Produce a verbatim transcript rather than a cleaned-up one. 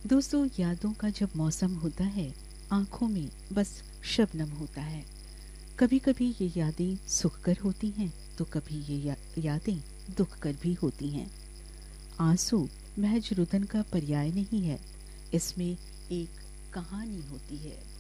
दोस्तों, यादों का जब मौसम होता है, आंखों में बस शबनम होता है। कभी कभी ये यादें सुखकर होती हैं, तो कभी ये या, यादें दुखकर भी होती हैं। आंसू महज रुदन का पर्याय नहीं है, इसमें एक कहानी होती है।